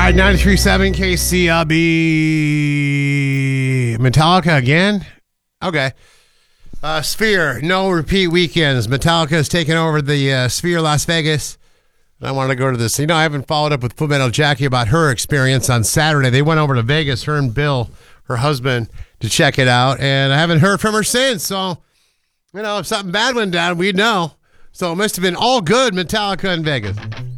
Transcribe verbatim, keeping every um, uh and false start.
right, ninety-three point seven K C L B. Metallica again? Okay. Uh, Sphere, no repeat weekends. Metallica has taken over the uh, Sphere Las Vegas. I wanted to go to this. You know, I haven't followed up with Full Metal Jackie about her experience on Saturday. They went over to Vegas, her and Bill, her husband, to check it out. And I haven't heard from her since. So, you know, if something bad went down, we'd know. So it must have been all good Metallica in Vegas.